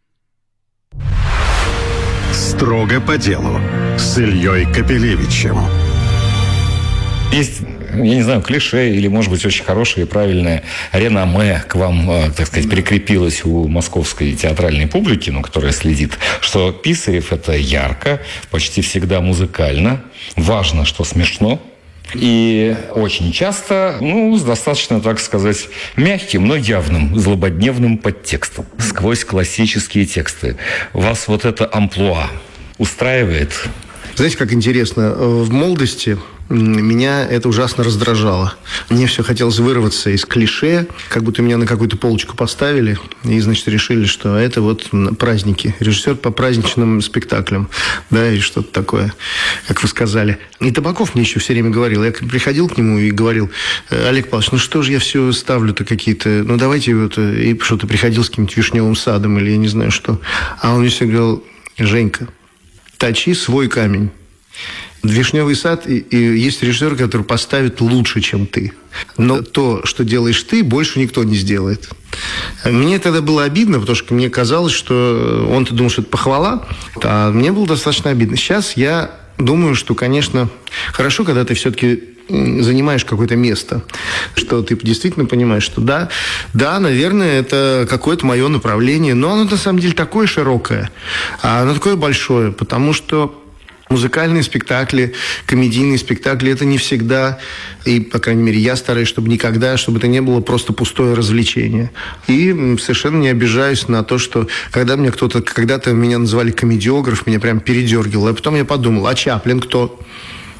Строго по делу с Ильей Капелевичем. Есть, я не знаю, клише или, может быть, очень хорошее и правильное реноме к вам, так сказать, прикрепилось у московской театральной публики, которая следит, что Писарев – это ярко, почти всегда музыкально, важно, что смешно. И очень часто, с достаточно, так сказать, мягким, но явным, злободневным подтекстом. Сквозь классические тексты. Вас вот это амплуа устраивает? Знаете, как интересно, в молодости меня это ужасно раздражало. Мне все хотелось вырваться из клише, как будто меня на какую-то полочку поставили, и, значит, решили, что это вот праздники. Режиссер по праздничным спектаклям, да, и что-то такое, как вы сказали. И Табаков мне еще все время говорил, я приходил к нему и говорил: Олег Павлович, что же я все ставлю-то какие-то, давайте вот, и что-то приходил с каким-нибудь Вишневым садом или я не знаю что. А он мне все говорил: Женька, точи свой камень. Вишневый сад, и есть режиссер, который поставит лучше, чем ты. Но то, что делаешь ты, больше никто не сделает. Мне тогда было обидно, потому что мне казалось, что он-то думал, что это похвала, а мне было достаточно обидно. Сейчас я думаю, что, конечно, хорошо, когда ты все-таки занимаешь какое-то место, что ты действительно понимаешь, что да, наверное, это какое-то мое направление, но оно на самом деле такое широкое, а оно такое большое, потому что музыкальные спектакли, комедийные спектакли – это не всегда, и, по крайней мере, я стараюсь, чтобы никогда, чтобы это не было просто пустое развлечение. И совершенно не обижаюсь на то, что когда меня называли комедиограф, меня прям передергивало. А потом я подумал, а Чаплин кто?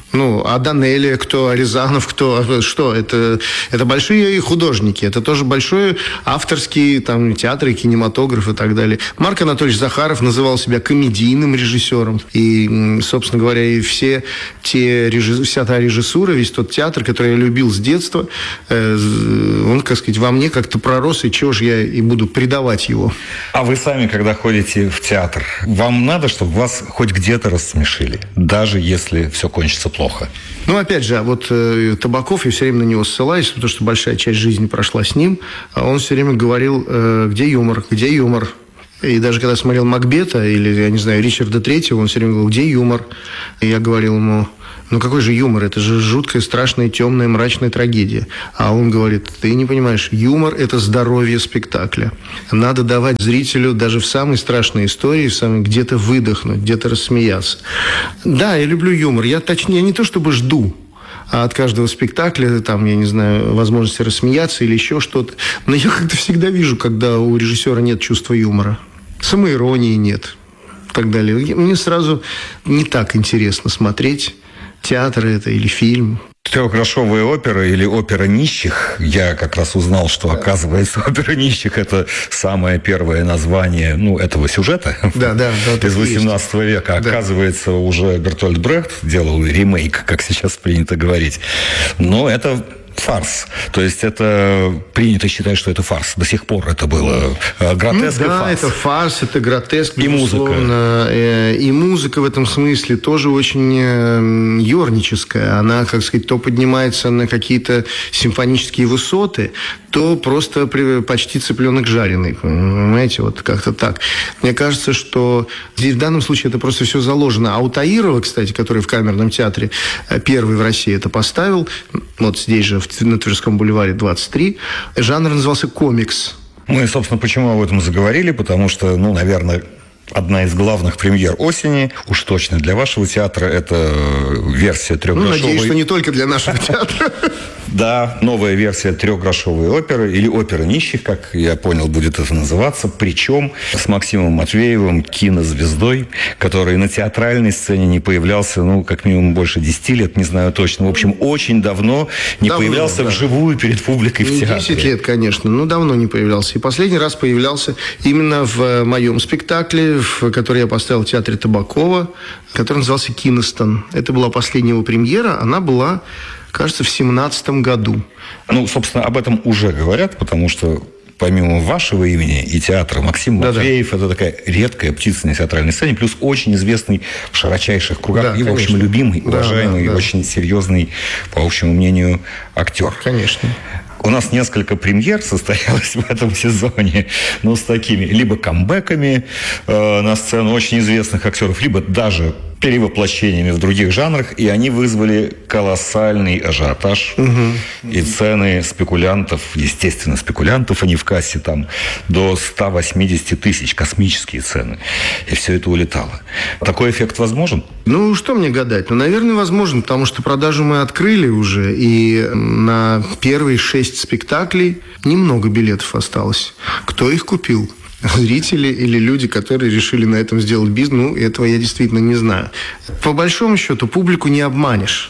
А Данелия кто, Рязанов кто, что? Это большие художники, это тоже большой авторский театр и кинематограф и так далее. Марк Анатольевич Захаров называл себя комедийным режиссером. И, собственно говоря, и вся та режиссура, весь тот театр, который я любил с детства, он, во мне как-то пророс, и чего же я и буду предавать его. А вы сами, когда ходите в театр, вам надо, чтобы вас хоть где-то рассмешили, даже если все кончится плохо? Опять же, Табаков, я все время на него ссылаюсь, потому что большая часть жизни прошла с ним, а он все время говорил, где юмор, где юмор. И даже когда смотрел Макбета или, я не знаю, Ричарда Третьего, он все время говорил, где юмор? И я говорил ему, какой же юмор? Это же жуткая, страшная, темная, мрачная трагедия. А он говорит, ты не понимаешь, юмор – это здоровье спектакля. Надо давать зрителю даже в самой страшной истории где-то выдохнуть, где-то рассмеяться. Да, я люблю юмор. Я не то чтобы жду от каждого спектакля, я не знаю, возможности рассмеяться или еще что-то. Но я как-то всегда вижу, когда у режиссера нет чувства юмора. Самоиронии нет. И так далее. Мне сразу не так интересно смотреть, театр это или фильм. Трехгрошовая опера или опера нищих. Я как раз узнал, что, оказывается, опера нищих – это самое первое название этого сюжета из 18 века. Да. Оказывается, уже Бертольд Брехт делал ремейк, как сейчас принято говорить. Но это фарс. То есть это принято считать, что это фарс. До сих пор это было гротеск и фарс. Это фарс, это гротеск, и музыка. И музыка в этом смысле тоже очень ёрническая. Она, то поднимается на какие-то симфонические высоты, то просто почти цыпленок жареный. Понимаете, как-то так. Мне кажется, что здесь в данном случае это просто все заложено. А у Таирова, кстати, который в Камерном театре первый в России это поставил, здесь же на Тверском бульваре 23, жанр назывался комикс. Мы, собственно, почему об этом заговорили? Потому что, наверное, одна из главных премьер осени, уж точно для вашего театра, это версия трехгрошовой... надеюсь, что не только для нашего театра. Да, новая версия трехгрошовой оперы, или опера нищих, как я понял, будет это называться. Причем с Максимом Матвеевым, кинозвездой, который на театральной сцене не появлялся, как минимум больше 10 лет, не знаю точно. В общем, очень давно не появлялся вживую перед публикой в театре. 10 лет, конечно, давно не появлялся. И последний раз появлялся именно в моем спектакле, который я поставил в театре Табакова, который назывался «Киностон». Это была последняя его премьера, она была, кажется, в 2017 году. Собственно, об этом уже говорят, потому что помимо вашего имени и театра Максим Матвеев, это такая редкая птица на театральной сцене, плюс очень известный в широчайших кругах и, в общем, любимый, уважаемый, очень серьезный, по общему мнению, актер. Конечно. У нас несколько премьер состоялось в этом сезоне, с такими либо камбэками на сцену очень известных актеров, либо даже перевоплощениями в других жанрах, и они вызвали колоссальный ажиотаж. И цены спекулянтов, естественно, спекулянтов, они в кассе до 180 тысяч, космические цены. И все это улетало. Такой эффект возможен? Что мне гадать? Наверное, возможен, потому что продажу мы открыли уже, и на первые 6 спектаклей немного билетов осталось. Кто их купил? Зрители или люди, которые решили на этом сделать бизнес, этого я действительно не знаю. По большому счету, публику не обманешь.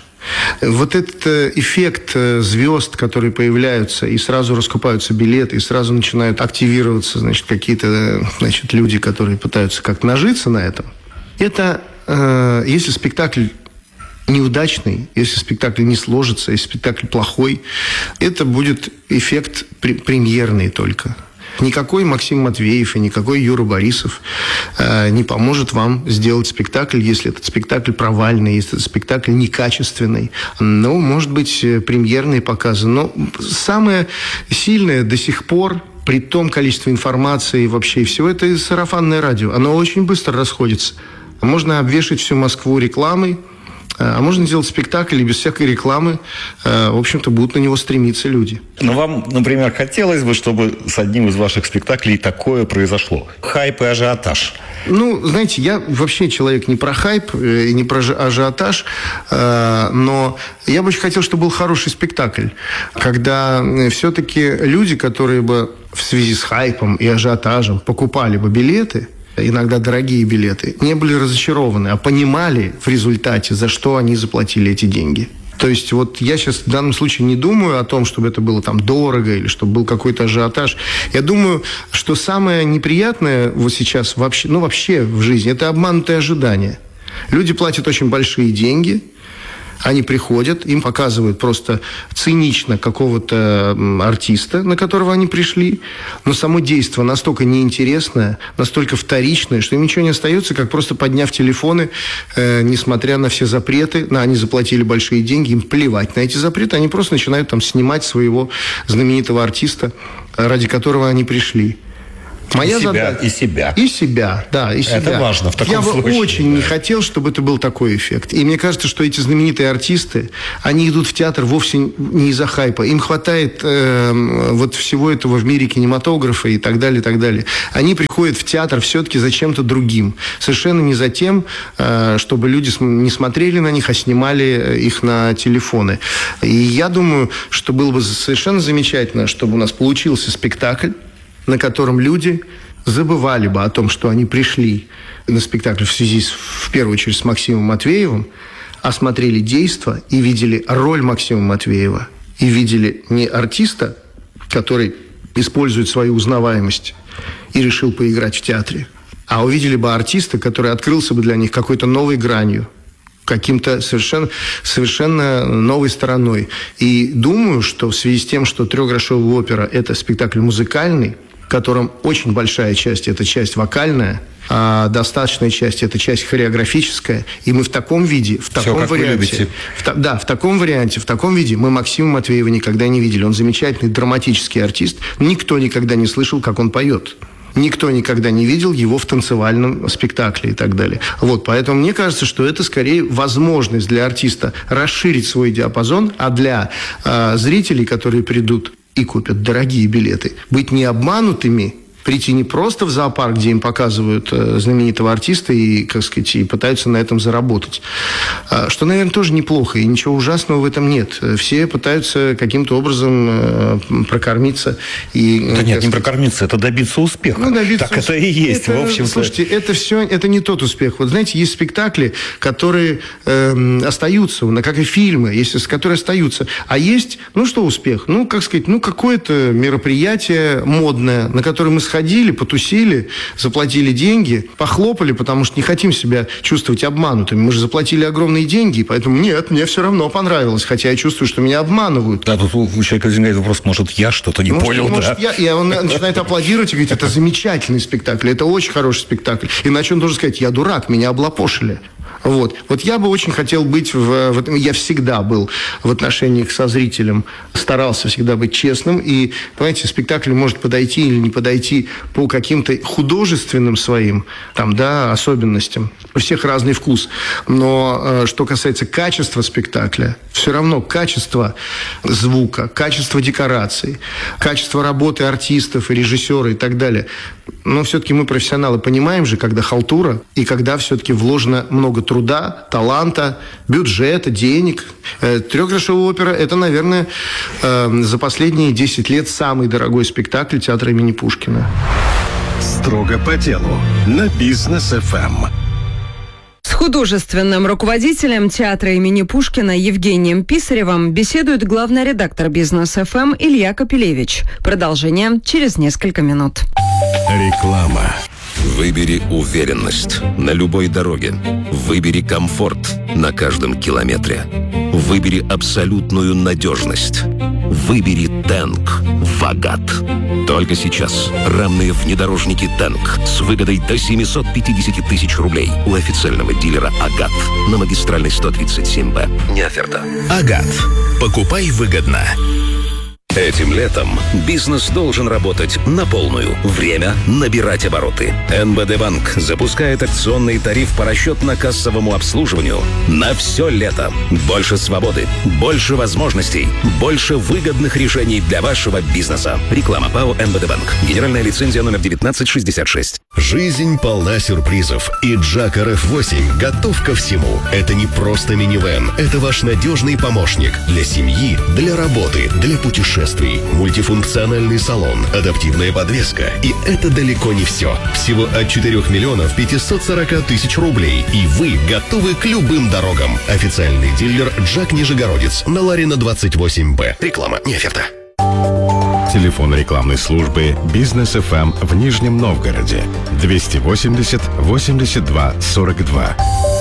Этот эффект звезд, которые появляются, и сразу раскупаются билеты, и сразу начинают активироваться, какие-то, люди, которые пытаются как-то нажиться на этом. Это, если спектакль неудачный, если спектакль не сложится, если спектакль плохой, это будет эффект премьерный только. Никакой Максим Матвеев и никакой Юра Борисов не поможет вам сделать спектакль, если этот спектакль провальный, если этот спектакль некачественный. Может быть, премьерные показы. Но самое сильное до сих пор, при том количестве информации и вообще всего, это сарафанное радио. Оно очень быстро расходится. Можно обвешать всю Москву рекламой, а можно сделать спектакль и без всякой рекламы, в общем-то, будут на него стремиться люди. Вам, например, хотелось бы, чтобы с одним из ваших спектаклей такое произошло? Хайп и ажиотаж. Знаете, я вообще человек не про хайп и не про ажиотаж, но я бы очень хотел, чтобы был хороший спектакль, когда все-таки люди, которые бы в связи с хайпом и ажиотажем покупали бы билеты, иногда дорогие билеты, не были разочарованы, а понимали в результате, за что они заплатили эти деньги. То есть вот я сейчас в данном случае не думаю о том, чтобы это было там дорого или чтобы был какой-то ажиотаж. Я думаю, что самое неприятное вот сейчас вообще в жизни – это обманутые ожидания. Люди платят очень большие деньги, они приходят, им показывают просто цинично какого-то артиста, на которого они пришли, но само действо настолько неинтересное, настолько вторичное, что им ничего не остается, как просто подняв телефоны, несмотря на все запреты, они заплатили большие деньги, им плевать на эти запреты, они просто начинают там снимать своего знаменитого артиста, ради которого они пришли. Моя задача... И себя. И себя, да, и себя. Это важно в таком случае. Я бы очень не хотел, чтобы это был такой эффект. И мне кажется, что эти знаменитые артисты, они идут в театр вовсе не из-за хайпа. Им хватает вот всего этого в мире кинематографа и так далее, и так далее. Они приходят в театр все-таки за чем-то другим. Совершенно не за тем, чтобы люди не смотрели на них, а снимали их на телефоны. И я думаю, что было бы совершенно замечательно, чтобы у нас получился спектакль, на котором люди забывали бы о том, что они пришли на спектакль в связи, в первую очередь, с Максимом Матвеевым, а смотрели действо и видели роль Максима Матвеева. И видели не артиста, который использует свою узнаваемость и решил поиграть в театре, а увидели бы артиста, который открылся бы для них какой-то новой гранью, каким-то совершенно новой стороной. И думаю, что в связи с тем, что «Трехгрошовая опера» – это спектакль музыкальный, в котором очень большая часть – это часть вокальная, а достаточная часть – это часть хореографическая. И мы в таком виде, в таком варианте, в таком варианте, в таком виде мы Максима Матвеева никогда не видели. Он замечательный драматический артист. Никто никогда не слышал, как он поет. Никто никогда не видел его в танцевальном спектакле и так далее. Вот, поэтому мне кажется, что это скорее возможность для артиста расширить свой диапазон, а для зрителей, которые придут и купят дорогие билеты, быть не обманутыми, прийти не просто в зоопарк, где им показывают знаменитого артиста и, как сказать, и пытаются на этом заработать. Что, наверное, тоже неплохо, и ничего ужасного в этом нет. Все пытаются каким-то образом прокормиться. И, да нет, не прокормиться, это добиться успеха. Добиться так это и есть, в общем-то. Слушайте, это не тот успех. Вот знаете, есть спектакли, которые остаются, как и фильмы, которые остаются. А есть, что успех? Как сказать, какое-то мероприятие модное, на которое мы сходили, потусили, заплатили деньги, похлопали, потому что не хотим себя чувствовать обманутыми. Мы же заплатили огромные деньги, поэтому нет, мне все равно понравилось, хотя я чувствую, что меня обманывают. Да, тут у человека возникает вопрос, может, я что-то не понял, да? И он начинает аплодировать и говорить, это замечательный спектакль, это очень хороший спектакль. Иначе он должен сказать, я дурак, меня облапошили. Вот я бы очень хотел быть в этом. Я всегда был в отношениях со зрителем, старался всегда быть честным. И, понимаете, спектакль может подойти или не подойти по каким-то художественным своим особенностям. У всех разный вкус. Но что касается качества спектакля, все равно качество звука, качество декораций, качество работы артистов и режиссера и так далее. Но все-таки мы, профессионалы, понимаем же, когда халтура и когда все-таки вложено много труда, таланта, бюджета, денег. «Трехгрошовая опера» – это, наверное, за последние 10 лет самый дорогой спектакль театра имени Пушкина. Строго по делу на Бизнес ФМ. С художественным руководителем театра имени Пушкина Евгением Писаревым беседует главный редактор Бизнес ФМ Илья Капелевич. Продолжение через несколько минут. Реклама. Выбери уверенность на любой дороге. Выбери комфорт на каждом километре. Выбери абсолютную надежность. Выбери Тэнк Вагат. Только сейчас рамные внедорожники Тэнк с выгодой до 750 тысяч рублей у официального дилера Агат на магистральной 137Б. Не оферта. Агат. Покупай выгодно. Этим летом бизнес должен работать на полную. Время набирать обороты. НБД Банк запускает акционный тариф по расчетно-кассовому обслуживанию на все лето. Больше свободы, больше возможностей, больше выгодных решений для вашего бизнеса. Реклама ПАО НБД Банк. Генеральная лицензия номер 1966. Жизнь полна сюрпризов, и Джак RF8 готов ко всему. Это не просто минивэн, это ваш надежный помощник для семьи, для работы, для путешествий. путешествий, мультифункциональный салон, адаптивная подвеска. И это далеко не все. Всего от 4 миллионов 540 тысяч рублей. И вы готовы к любым дорогам. Официальный дилер «Джак Нижегородец» на Ларина 28Б. Реклама, не оферта. Телефон рекламной службы «Бизнес ФМ» в Нижнем Новгороде 280 82 42.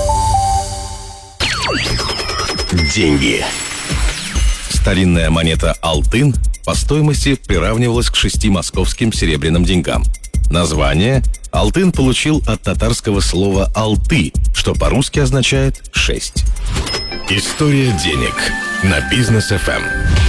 Деньги. Старинная монета «Алтын» по стоимости приравнивалась к 6 московским серебряным деньгам. Название «Алтын» получил от татарского слова «алты», что по-русски означает «6». История денег на Бизнес ФМ.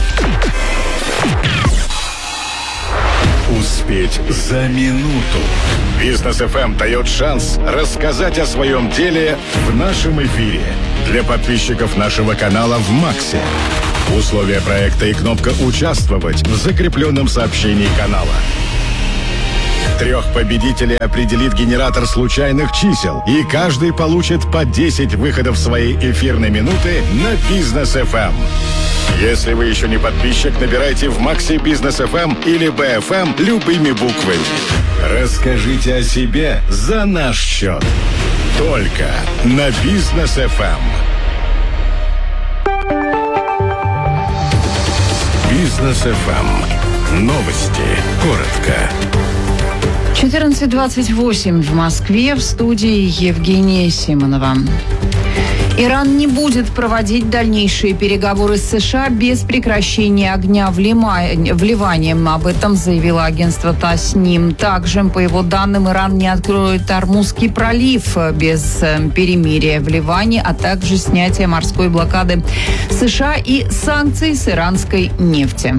Успеть за минуту. Бизнес ФМ дает шанс рассказать о своем деле в нашем эфире. Для подписчиков нашего канала в Максе. Условия проекта и кнопка «Участвовать» в закрепленном сообщении канала. 3 победителей определит генератор случайных чисел, и каждый получит по 10 выходов своей эфирной минуты на Бизнес ФМ. Если вы еще не подписчик, набирайте в Максе Бизнес ФМ или БФМ любыми буквами. Расскажите о себе за наш счет. Только на Бизнес ФМ. Бизнес ФМ. Новости. Коротко. 14:28 в Москве, в студии Евгения Симонова. Иран не будет проводить дальнейшие переговоры с США без прекращения огня в Ливане. Об этом заявило агентство Тасним. Также, по его данным, Иран не откроет Ормузский пролив без перемирия в Ливане, а также снятия морской блокады США и санкций с иранской нефти.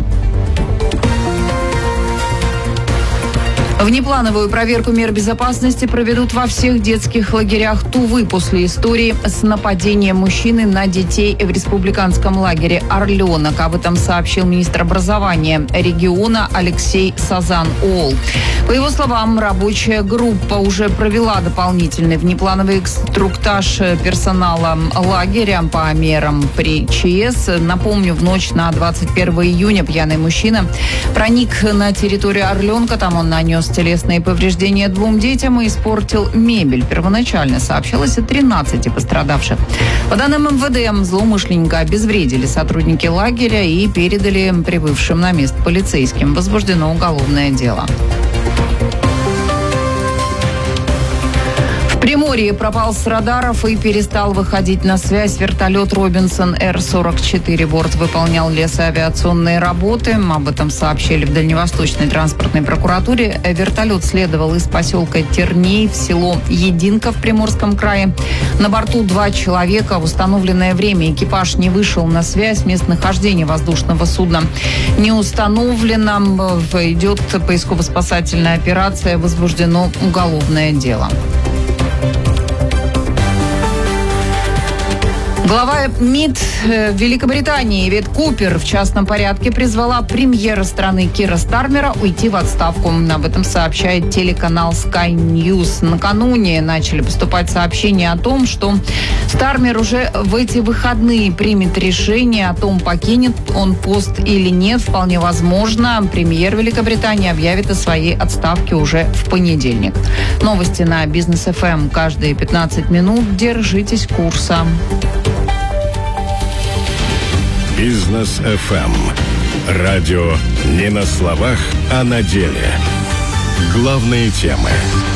Внеплановую проверку мер безопасности проведут во всех детских лагерях Тувы после истории с нападением мужчины на детей в республиканском лагере «Орленок». Об этом сообщил министр образования региона Алексей Сазан-Оол. По его словам, рабочая группа уже провела дополнительный внеплановый инструктаж персонала лагеря по мерам при ЧС. Напомню, в ночь на 21 июня пьяный мужчина проник на территорию «Орленка». Там он нанес телесные повреждения 2 детям и испортил мебель. Первоначально сообщалось о 13 пострадавших. По данным МВД, злоумышленника обезвредили сотрудники лагеря и передали прибывшим на место полицейским. Возбуждено уголовное дело. В Приморье пропал с радаров и перестал выходить на связь вертолет «Робинсон Р-44». Борт выполнял лесоавиационные работы. Об этом сообщили в Дальневосточной транспортной прокуратуре. Вертолет следовал из поселка Терней в село Единка в Приморском крае. На борту 2 человека. В установленное время экипаж не вышел на связь. Местонахождение воздушного судна не установлено. Идет поисково-спасательная операция. Возбуждено уголовное дело. Глава МИД Великобритании Вет Купер в частном порядке призвала премьера страны Кира Стармера уйти в отставку. Об этом сообщает телеканал Sky News. Накануне начали поступать сообщения о том, что Стармер уже в эти выходные примет решение о том, покинет он пост или нет. Вполне возможно, премьер Великобритании объявит о своей отставке уже в понедельник. Новости на Бизнес ФМ каждые 15 минут. Держитесь курса. Бизнес ФМ. Радио не на словах, а на деле. Главные темы.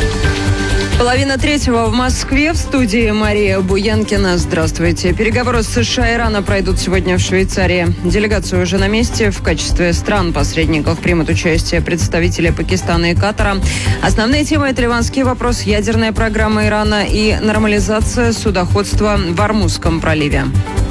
2:30 в Москве. В студии Мария Буянкина. Здравствуйте. Переговоры с США и Ираном пройдут сегодня в Швейцарии. Делегацию уже на месте. В качестве стран-посредников примут участие представители Пакистана и Катара. Основные темы – это ливанский вопрос, ядерная программа Ирана и нормализация судоходства в Ормузском проливе.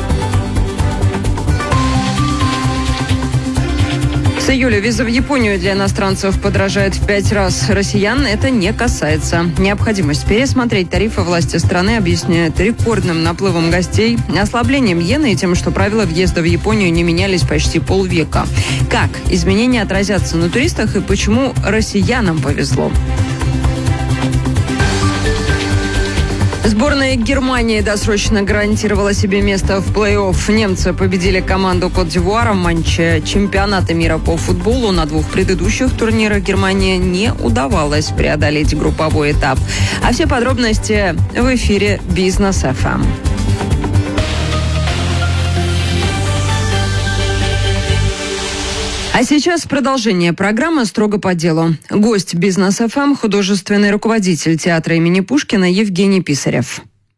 С июля виза в Японию для иностранцев подорожает в 5 раз. Россиян это не касается. Необходимость пересмотреть тарифы власти страны объясняют рекордным наплывом гостей, ослаблением иены и тем, что правила въезда в Японию не менялись почти полвека. Как изменения отразятся на туристах и почему россиянам повезло? Сборная Германии досрочно гарантировала себе место в плей-офф. Немцы победили команду Кот-д'Ивуара в матче чемпионата мира по футболу. На двух предыдущих турнирах Германии не удавалось преодолеть групповой этап. А все подробности в эфире «Бизнес ФМ». А сейчас продолжение программы «Строго по делу». Гость «Бизнес ФМ» – художественный руководитель театра имени Пушкина Евгений Писарев.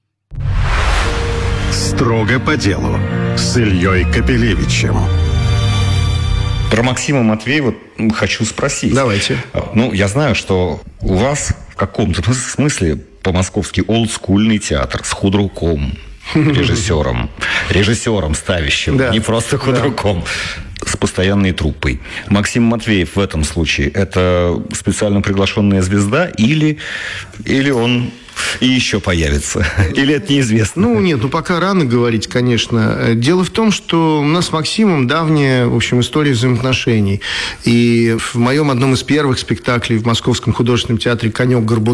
«Строго по делу» с Ильей Капелевичем. Про Максима Матвеева хочу спросить. Давайте. Я знаю, что у вас в каком-то смысле по-московски олдскульный театр с худруком, режиссером ставящим, не просто худруком. С постоянной труппой. Максим Матвеев в этом случае это специально приглашенная звезда или он и еще появится? Или это неизвестно? Пока рано говорить, конечно. Дело в том, что у нас с Максимом давняя, в общем, история взаимоотношений. И в моем одном из первых спектаклей в Московском художественном театре «Конек-горбунок»